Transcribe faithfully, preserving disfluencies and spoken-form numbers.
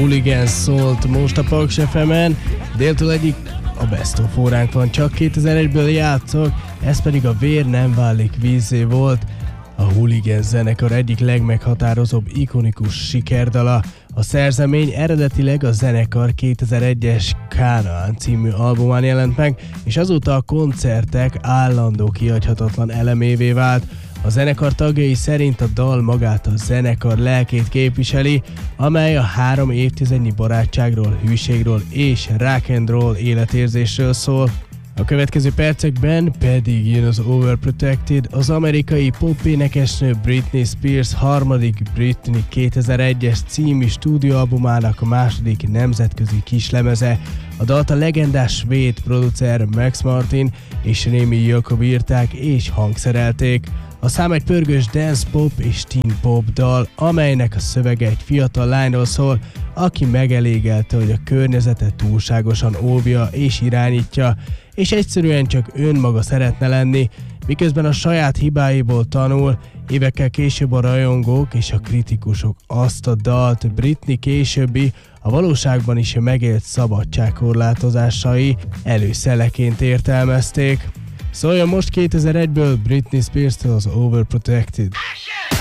Hooligans szólt most a Paks ef emen, déltől egyik a Best of óránk van, csak kétezer-egyből játszok, ez pedig a Vér nem válik vízzé volt, a Hooligans zenekar egyik legmeghatározóbb ikonikus sikerdala. A szerzemény eredetileg a zenekar kétezer-egyes Kánaán című albumán jelent meg, és azóta a koncertek állandó kihagyhatatlan elemévé vált. A zenekar tagjai szerint a dal magát a zenekar lelkét képviseli, amely a három évtizednyi barátságról, hűségről és rock and roll életérzésről szól. A következő percekben pedig jön az Overprotected, az amerikai pop énekesnő Britney Spears harmadik Britney kétezer-egyes című stúdióalbumának a második nemzetközi kislemeze. A dalt a legendás svéd producer Max Martin és Rémi Jakob írták és hangszerelték. A szám egy pörgős dance pop és teen pop dal, amelynek a szövege egy fiatal lányról szól, aki megelégelte, hogy a környezete túlságosan óvja és irányítja, és egyszerűen csak önmaga szeretne lenni, miközben a saját hibáiból tanul. Évekkel később a rajongók és a kritikusok azt a dalt Britney későbbi, a valóságban is megélt szabadságkorlátozásai előszeleként értelmezték. Szóljon most kétezer-egyből Britney Spears-től az Overprotected.